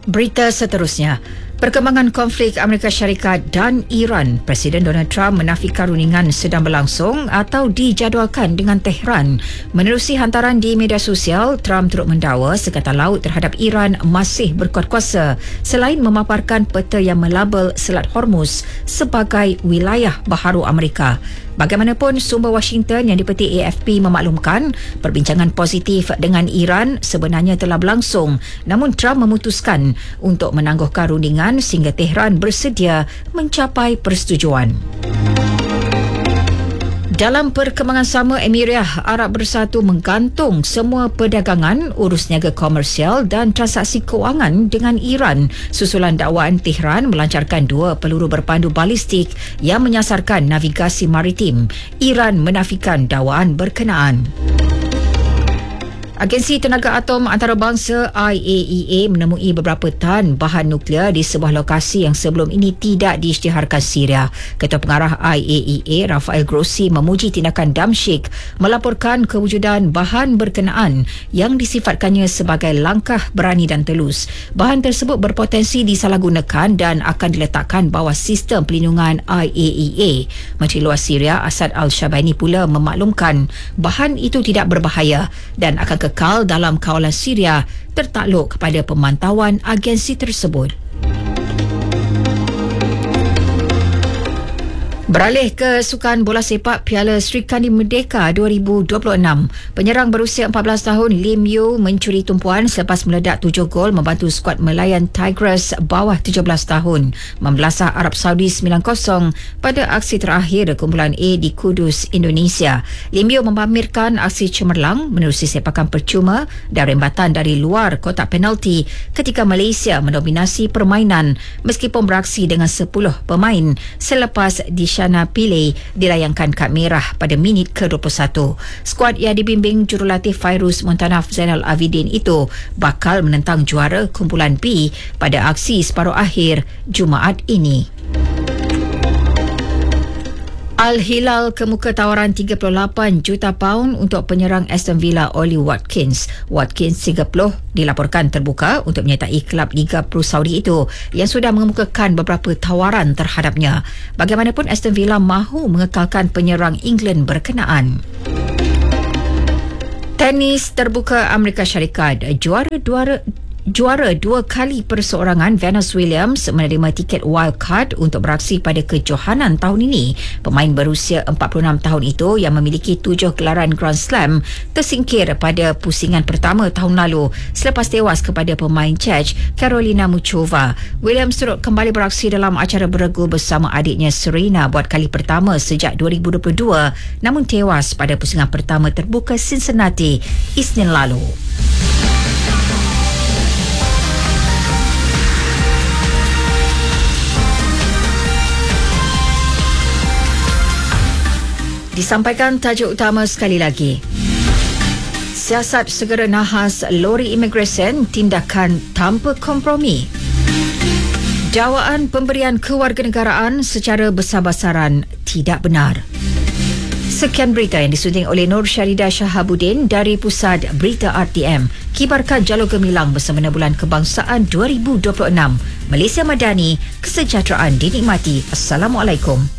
Berita seterusnya, perkembangan konflik Amerika Syarikat dan Iran. Presiden Donald Trump menafikan rundingan sedang berlangsung atau dijadualkan dengan Tehran. Menerusi hantaran di media sosial, Trump turut mendakwa Sekatan Laut terhadap Iran masih berkuat kuasa selain memaparkan peta yang melabel Selat Hormuz sebagai wilayah baharu Amerika. Bagaimanapun, sumber Washington yang dipetik AFP memaklumkan perbincangan positif dengan Iran sebenarnya telah berlangsung, namun Trump memutuskan untuk menangguhkan rundingan sehingga Tehran bersedia mencapai persetujuan. Dalam perkembangan sama, Emirat Arab Bersatu menggantung semua perdagangan, urus niaga komersial dan transaksi kewangan dengan Iran susulan dakwaan Tehran melancarkan 2 peluru berpandu balistik yang menyasarkan navigasi maritim. Iran menafikan dakwaan berkenaan. Agensi Tenaga Atom Antarabangsa IAEA menemui beberapa tan bahan nuklear di sebuah lokasi yang sebelum ini tidak diisytiharkan Syria. Ketua Pengarah IAEA Rafael Grossi memuji tindakan Damsyik melaporkan kewujudan bahan berkenaan yang disifatkannya sebagai langkah berani dan telus. Bahan tersebut berpotensi disalahgunakan dan akan diletakkan bawah sistem pelindungan IAEA. Menteri Luar Syria Asad Al-Shabaini pula memaklumkan bahan itu tidak berbahaya dan akan kekal dalam kawalan Syria tertakluk kepada pemantauan agensi tersebut. Beralih ke Sukan Bola Sepak Piala Sri Kandi Merdeka 2026. Penyerang berusia 14 tahun Lim Yu mencuri tumpuan selepas meledak 7 gol membantu skuad melayan Tigers bawah 17 tahun membelasah Arab Saudi 9-0 pada aksi terakhir kumpulan A di Kudus, Indonesia. Lim Yu mempamerkan aksi cemerlang menerusi sepakan percuma dan rembatan dari luar kotak penalti ketika Malaysia mendominasi permainan meskipun beraksi dengan 10 pemain selepas Shana Pillay dilayangkan kad merah pada minit ke-21. Skuad yang dibimbing jurulatih Fairuz Montanaf Zainal Abidin itu bakal menentang juara kumpulan B pada aksi separuh akhir Jumaat ini. Al-Hilal kemuka tawaran 38 juta paun untuk penyerang Aston Villa Ollie Watkins. Watkins 30 dilaporkan terbuka untuk menyertai kelab Liga Pro Saudi itu yang sudah mengemukakan beberapa tawaran terhadapnya. Bagaimanapun, Aston Villa mahu mengekalkan penyerang England berkenaan. Tenis terbuka Amerika Syarikat. Juara 2 kali perseorangan Venus Williams menerima tiket wildcard untuk beraksi pada kejohanan tahun ini. Pemain berusia 46 tahun itu yang memiliki 7 gelaran Grand Slam tersingkir pada pusingan pertama tahun lalu selepas tewas kepada pemain Czech Karolina Muchova. Williams turut kembali beraksi dalam acara beregu bersama adiknya Serena buat kali pertama sejak 2022 namun tewas pada pusingan pertama terbuka Cincinnati Isnin lalu. Disampaikan tajuk utama sekali lagi. Siasat segera nahas lori imigresen tindakan tanpa kompromi. Dakwaan pemberian kewarganegaraan secara besar-besaran tidak benar. Sekian berita yang disunting oleh Nur Syarida Shahabuddin dari Pusat Berita RTM. Kibarkan jalur gemilang bersama Bulan Kebangsaan 2026. Malaysia Madani, kesejahteraan dinikmati. Assalamualaikum.